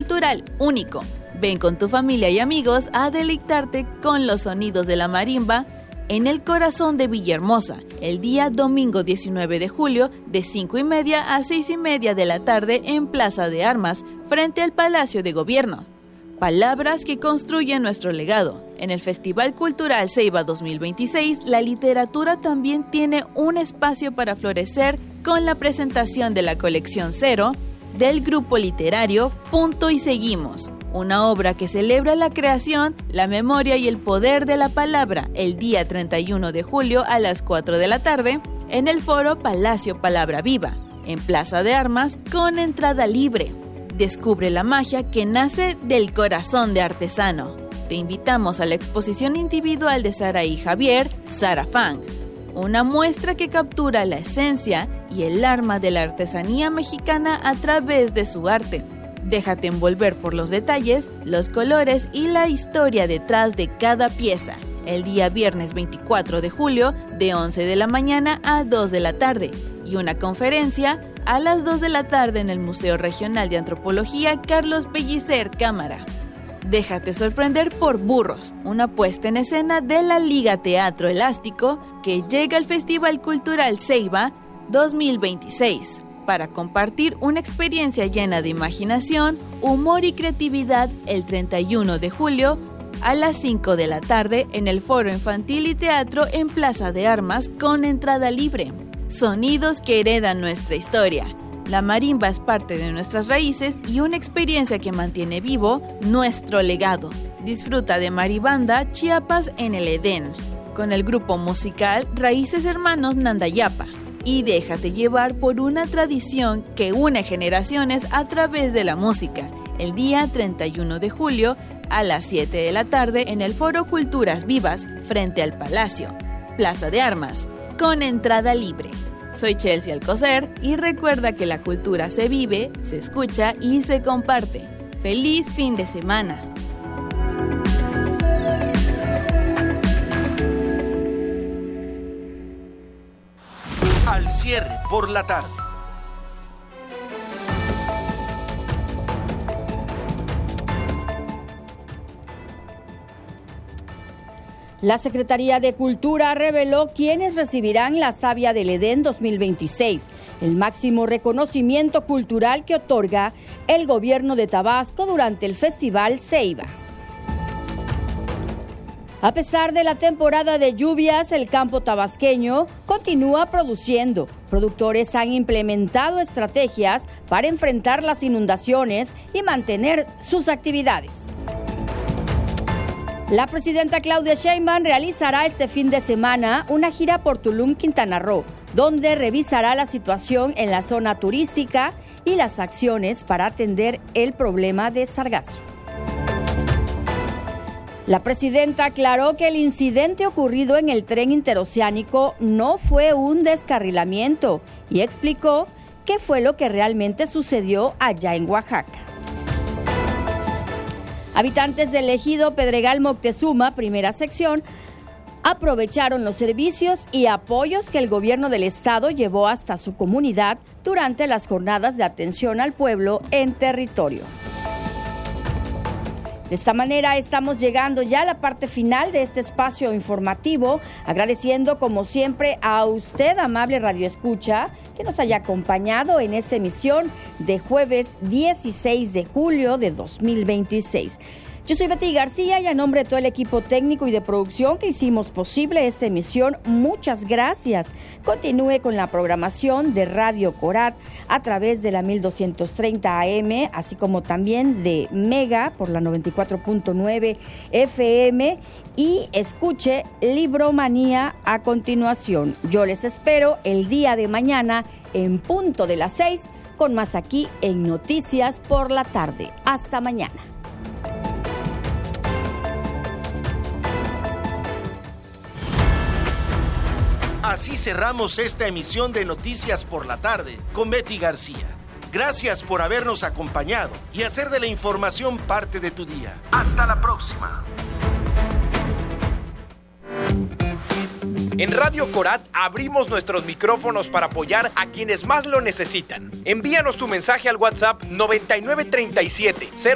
cultural único. Ven con tu familia y amigos a deleitarte con los sonidos de la marimba en el corazón de Villahermosa, el día domingo 19 de julio de 5:30 a 6:30 de la tarde en Plaza de Armas, frente al Palacio de Gobierno. Palabras que construyen nuestro legado. En el Festival Cultural Ceiba 2026, la literatura también tiene un espacio para florecer con la presentación de la colección Cero del grupo literario Punto y Seguimos, una obra que celebra la creación, la memoria y el poder de la palabra el día 31 de julio a las 4 de la tarde en el foro Palacio Palabra Viva, en Plaza de Armas, con entrada libre. Descubre la magia que nace del corazón de artesano. Te invitamos a la exposición individual de Sara y Javier, Sara Fang, una muestra que captura la esencia y el alma de la artesanía mexicana a través de su arte. Déjate envolver por los detalles, los colores y la historia detrás de cada pieza. El día viernes 24 de julio, de 11 de la mañana a 2 de la tarde, y una conferencia a las 2 de la tarde en el Museo Regional de Antropología Carlos Pellicer Cámara. Déjate sorprender por Burros, una puesta en escena de la Liga Teatro Elástico que llega al Festival Cultural Ceiba 2026 para compartir una experiencia llena de imaginación, humor y creatividad el 31 de julio a las 5 de la tarde en el Foro Infantil y Teatro en Plaza de Armas con entrada libre. Sonidos que heredan nuestra historia. La marimba es parte de nuestras raíces y una experiencia que mantiene vivo nuestro legado. Disfruta de Maribanda Chiapas en el Edén, con el grupo musical Raíces Hermanos Nandayapa. Y déjate llevar por una tradición que une generaciones a través de la música. El día 31 de julio a las 7 de la tarde en el Foro Culturas Vivas frente al Palacio, Plaza de Armas, con entrada libre. Soy Chelsea Alcocer y recuerda que la cultura se vive, se escucha y se comparte. ¡Feliz fin de semana! Al cierre por la tarde. La Secretaría de Cultura reveló quiénes recibirán la Savia del Edén 2026, el máximo reconocimiento cultural que otorga el gobierno de Tabasco durante el Festival Ceiba. A pesar de la temporada de lluvias, el campo tabasqueño continúa produciendo. Productores han implementado estrategias para enfrentar las inundaciones y mantener sus actividades. La presidenta Claudia Sheinbaum realizará este fin de semana una gira por Tulum, Quintana Roo, donde revisará la situación en la zona turística y las acciones para atender el problema de sargazo. La presidenta aclaró que el incidente ocurrido en el tren interoceánico no fue un descarrilamiento y explicó qué fue lo que realmente sucedió allá en Oaxaca. Habitantes del ejido Pedregal Moctezuma, primera sección, aprovecharon los servicios y apoyos que el gobierno del estado llevó hasta su comunidad durante las jornadas de atención al pueblo en territorio. De esta manera estamos llegando ya a la parte final de este espacio informativo, agradeciendo como siempre a usted, amable radioescucha, que nos haya acompañado en esta emisión de jueves 16 de julio de 2026. Yo soy Betty García y a nombre de todo el equipo técnico y de producción que hicimos posible esta emisión, muchas gracias. Continúe con la programación de Radio Corat a través de la 1230 AM, así como también de Mega por la 94.9 FM y escuche Libromanía a continuación. Yo les espero el día de mañana en punto de las 6 con más aquí en Noticias por la Tarde. Hasta mañana. Así cerramos esta emisión de Noticias por la Tarde con Betty García. Gracias por habernos acompañado y hacer de la información parte de tu día. Hasta la próxima. En Radio Corat abrimos nuestros micrófonos para apoyar a quienes más lo necesitan. Envíanos tu mensaje al WhatsApp 9937